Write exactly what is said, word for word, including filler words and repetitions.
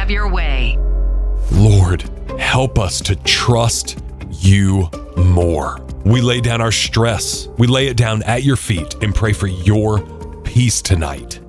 have your way. Lord, help us to trust you more. We lay down our stress. We lay it down at your feet and pray for your peace tonight.